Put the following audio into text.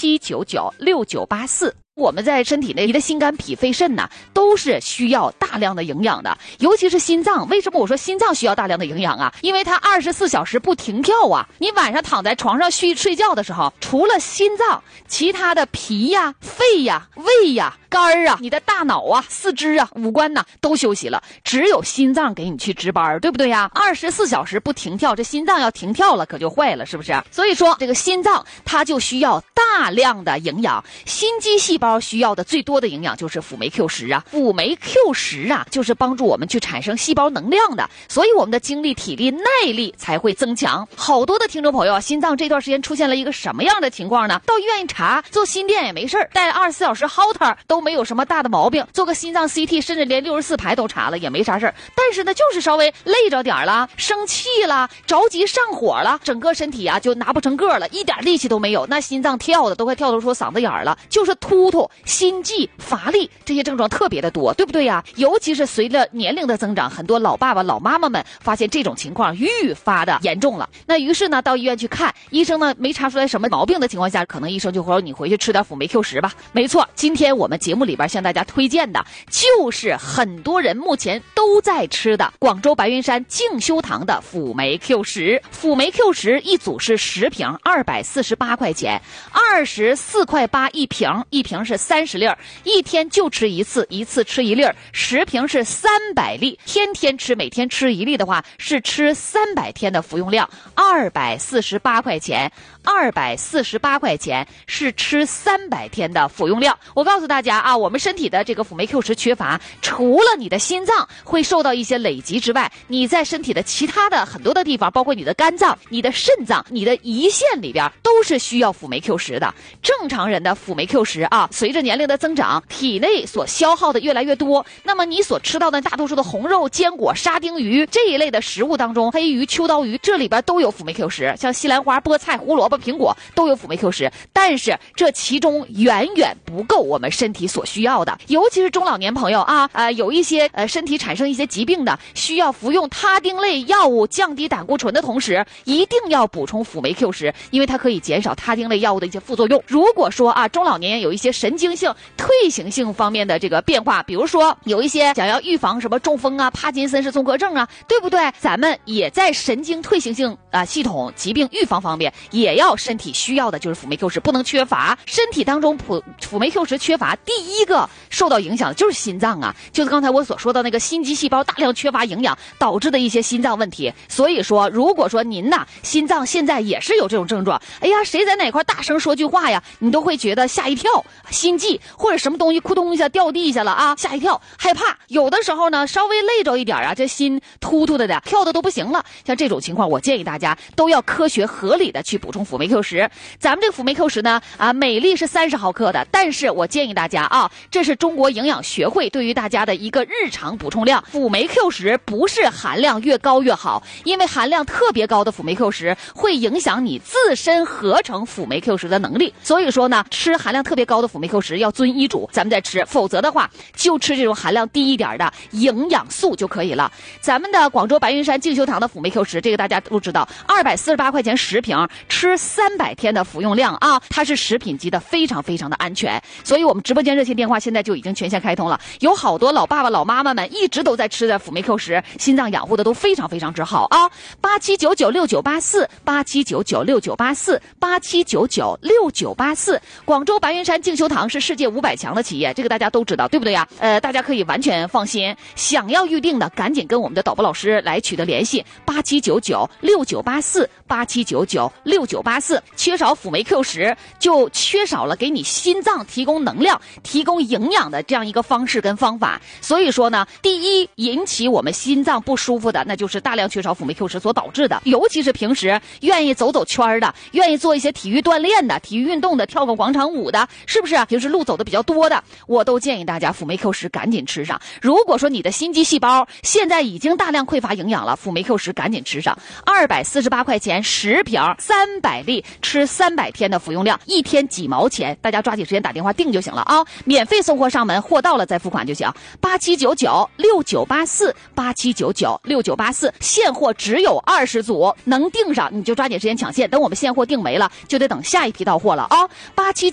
87996984。我们在身体内的心肝脾肺肾呢，都是需要大量的营养的，尤其是心脏。为什么我说心脏需要大量的营养啊？因为它24小时不停跳啊。你晚上躺在床上睡觉的时候，除了心脏，其他的脾呀、肺呀、胃呀、肝啊、你的大脑啊、四肢啊、五官呐都休息了，只有心脏给你去值班，对不对呀？24小时不停跳，这心脏要停跳了可就坏了，是不是？所以说这个心脏它就需要大量的营养，心肌细胞需要的最多的营养就是辅酶 Q10啊。辅酶 Q10啊，就是帮助我们去产生细胞能量的，所以我们的精力、体力、耐力才会增强。好多的听众朋友，心脏这段时间出现了一个什么样的情况呢？到医院一查，做心电也没事，带24小时 Holter 都没有什么大的毛病，做个心脏 CT 甚至连64排都查了也没啥事儿。但是呢，就是稍微累着点了，生气了，着急上火了，整个身体啊就拿不成个了，一点力气都没有，那心脏跳的都快跳出嗓子眼了，就是突突、心悸、乏力，这些症状特别的多，对不对呀？尤其是随着年龄的增长，很多老爸爸老妈妈们发现这种情况愈发的严重了。那于是呢，到医院去看，医生呢没查出来什么毛病的情况下，可能医生就说你回去吃点辅酶 Q10吧。没错，今天我们节目里边向大家推荐的就是很多人目前都在吃的广州白云山静修堂的辅酶 Q10。辅酶 Q10一组是10瓶，248块钱，24块8一瓶，一瓶是30粒，一天就吃一次，一次吃1粒，10瓶是300粒，天天吃，每天吃1粒的话，是吃300天的服用量，248块钱，248块钱是吃300天的服用量。我告诉大家啊，我们身体的这个辅酶 Q10缺乏，除了你的心脏会受到一些累积之外，你在身体的其他的很多的地方，包括你的肝脏、你的肾脏、你的胰腺里边，都是需要辅酶 Q10的。正常人的辅酶 Q10啊，随着年龄的增长，体内所消耗的越来越多，那么你所吃到的大多数的红肉、坚果、沙丁鱼这一类的食物当中，黑鱼、秋刀鱼这里边都有辅酶 Q10，像西兰花、菠菜、胡萝卜、苹果都有辅酶 Q10，但是这其中远远不够我们身体所需要的，尤其是中老年朋友啊，有一些身体产生一些疾病的，需要服用他汀类药物降低胆固醇的同时，一定要补充辅酶 Q10，因为它可以减少他汀类药物的一些副作用。如果说啊，中老年有一些神经性、退行性方面的这个变化，比如说有一些想要预防什么中风啊、帕金森氏综合症啊，对不对？咱们也在神经退行性系统疾病预防方面，也要身体需要的就是辅酶 Q10，不能缺乏。身体当中辅酶 Q10缺乏，第一个受到影响的就是心脏啊，就是刚才我所说的那个心肌细胞大量缺乏营养导致的一些心脏问题。所以说，如果说您呐心脏现在也是有这种症状，哎呀，谁在哪块大声说句话呀，你都会觉得吓一跳，心悸，或者什么东西扑通一下掉地下了啊，吓一跳，害怕。有的时候呢，稍微累着一点啊，这心突突的跳的都不行了。像这种情况，我建议大家都要科学合理的去补充辅酶 Q10。咱们这个辅酶 Q10呢，每粒是30毫克的，但是我建议大家啊，这是中国营养学会对于大家的一个日常补充量。辅酶 Q10不是含量越高越好，因为含量特别高的辅酶 Q10会影响你自身合成辅酶 Q10的能力。所以说呢，吃含量特别高的辅酶 Q10要遵医嘱，咱们再吃，否则的话就吃这种含量低一点的营养素就可以了。咱们的广州白云山静修堂的辅酶 Q10，这个大家都知道，248块钱10瓶，吃300天的服用量啊，它是食品级的，非常非常的安全。所以我们直播间热线电话现在就已经全线开通了，有好多老爸爸老妈妈们一直都在吃的辅酶 Q10，心脏养护的都非常非常之好啊。87996984，87996984，87996984。广州白云山静修堂是世界500强的企业，这个大家都知道，对不对呀？大家可以完全放心。想要预定的，赶紧跟我们的导播老师来取得联系，87996984，87996984。缺少辅酶 Q10，就缺少了给你心脏提供能量、提供营养的这样一个方式跟方法。所以说呢，第一引起我们心脏不舒服的，那就是大量缺少辅酶 Q10所导致的。尤其是平时愿意走走圈的，愿意做一些体育锻炼的、体育运动的，跳个广场舞的，是不是平时路走的比较多的，我都建议大家辅酶 Q10赶紧吃上。如果说你的心肌细胞现在已经大量匮乏营养了，辅酶 Q10赶紧吃上。248块钱10瓶，300粒，吃300天的服用量，一天几毛钱，大家抓紧时间打电话订就行了啊，免费送货上门，货到了再付款就行。87996984，87996984，现货只有20组，能订上你就抓紧时间抢现，等我们现货订没了就得等下一批到货了啊。